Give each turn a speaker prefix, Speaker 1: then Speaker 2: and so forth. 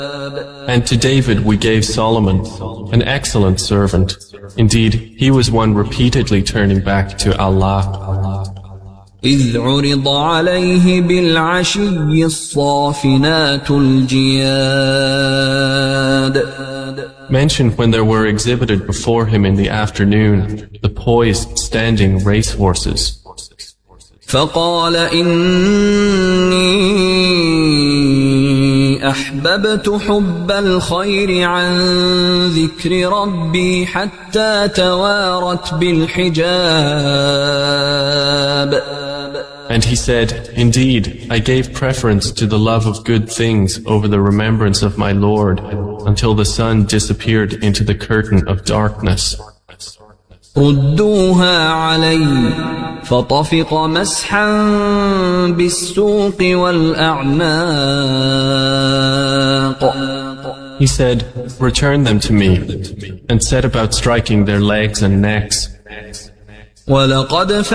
Speaker 1: And to David we gave Solomon, an excellent servant. Indeed, he was one repeatedly turning back to Allah.
Speaker 2: إذ عرض عليه بالعشي الصافنات الجياد.
Speaker 3: Mentioned when there were exhibited before him in the afternoon the poised standing racehorses.
Speaker 2: فقال إني أحببت حب الخير عن ذكر ربي حتى توارت بالحجاب.
Speaker 3: And he said, Indeed, I gave preference to the love of good things over the remembrance of my Lord until the sun disappeared into the curtain of darkness.
Speaker 2: ردوها علي فطفق مسحا بالسوق والأعناق.
Speaker 3: He said, Return them to me, and set about striking their legs and necks.
Speaker 2: ولقد